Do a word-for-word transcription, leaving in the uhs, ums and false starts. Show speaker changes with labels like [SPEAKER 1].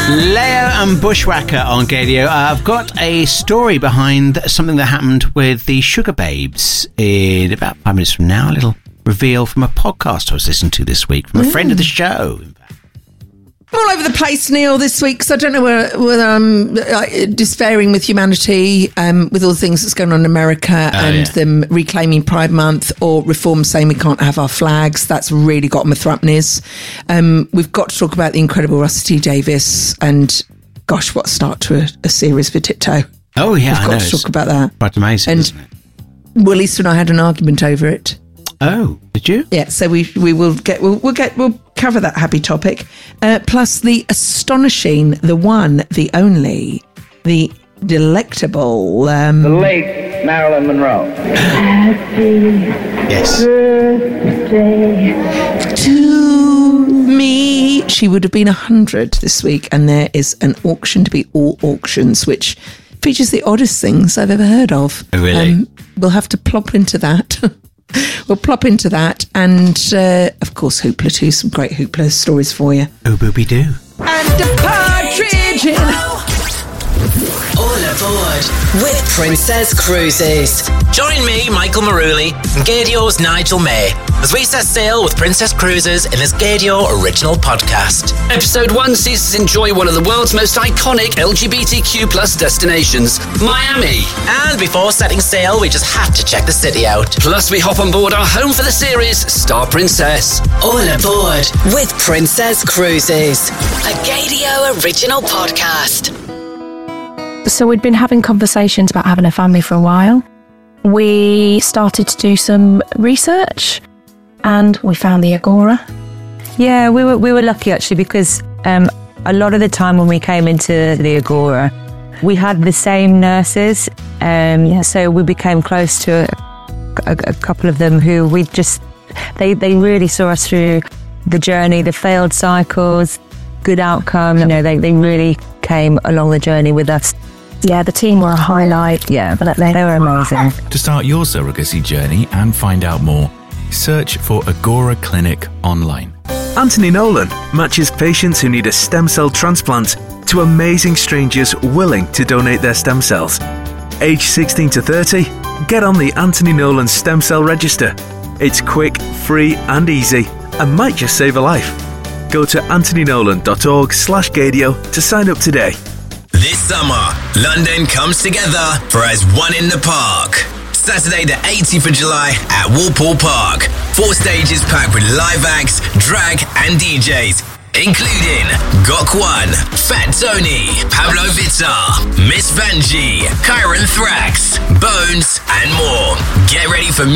[SPEAKER 1] Leo and Bushwhacker on Gadio. Uh, I've got a story behind something that happened with the Sugar Babes in about five minutes from now. A little reveal from a podcast I was listening to this week from a mm. friend of the show.
[SPEAKER 2] I'm all over the place, Neil, this week, because I don't know whether, whether I'm uh, despairing with humanity, um, with all the things that's going on in America oh, and yeah. them reclaiming Pride Month, or Reform saying we can't have our flags. That's really got my thrupness. Um, we've got to talk about the incredible Russell T Davies, and gosh, what a start to a, a series for Tiptoe.
[SPEAKER 1] Oh, yeah,
[SPEAKER 2] We've
[SPEAKER 1] I
[SPEAKER 2] got
[SPEAKER 1] know.
[SPEAKER 2] to talk about that.
[SPEAKER 1] Quite amazing,
[SPEAKER 2] and
[SPEAKER 1] isn't it?
[SPEAKER 2] Willis and I had an argument over it.
[SPEAKER 1] Oh, did you?
[SPEAKER 2] Yeah, so we we will get we'll, we'll get we'll cover that happy topic, uh, plus the astonishing, the one, the only, the delectable, um,
[SPEAKER 3] the late Marilyn Monroe.
[SPEAKER 4] Happy
[SPEAKER 1] yes.
[SPEAKER 4] birthday
[SPEAKER 2] to me. She would have been a hundred this week, and there is an auction to beat all auctions, which features the oddest things I've ever heard of.
[SPEAKER 1] Oh, really? Um,
[SPEAKER 2] we'll have to plop into that. We'll plop into that, and uh, of course Hoopla too, some great Hoopla stories for you.
[SPEAKER 1] Oh, booby doo.
[SPEAKER 2] And a partridge in...
[SPEAKER 5] All aboard with Princess Cruises. Join me, Michael Maruli, and Gadio's Nigel May as we set sail with Princess Cruises in this Gadio original podcast.
[SPEAKER 6] Episode one sees us enjoy one of the world's most iconic L G B T Q plus destinations, Miami.
[SPEAKER 5] And before setting sail, we just had to check the city out.
[SPEAKER 6] Plus, we hop on board our home for the series, Star Princess.
[SPEAKER 5] All aboard with Princess Cruises, a Gadio original podcast.
[SPEAKER 7] So we'd been having conversations about having a family for a while. We started to do some research and we found the Agora.
[SPEAKER 8] Yeah, we were we were lucky actually, because um, a lot of the time when we came into the Agora, we had the same nurses. Um, yeah, so we became close to a, a, a couple of them who we just, they, they really saw us through the journey, the failed cycles, good outcome. You know, they, they really came along the journey with us.
[SPEAKER 7] Yeah, the team were a highlight.
[SPEAKER 8] Yeah, but they, they were amazing.
[SPEAKER 9] To start your surrogacy journey and find out more, search for Agora Clinic online.
[SPEAKER 10] Anthony Nolan matches patients who need a stem cell transplant to amazing strangers willing to donate their stem cells. Age sixteen to thirty, get on the Anthony Nolan Stem Cell Register. It's quick, free and easy and might just save a life. Go to anthonynolan.org slash Gadio to sign up today.
[SPEAKER 11] This summer, London comes together for As One in the Park. Saturday the eighteenth of July at Walpole Park. Four stages packed with live acts, drag and D Js, including Gok One, Fat Tony, Pablo Vittar, Miss Vanjie, Kyron Thrax, Bones and more. Get ready for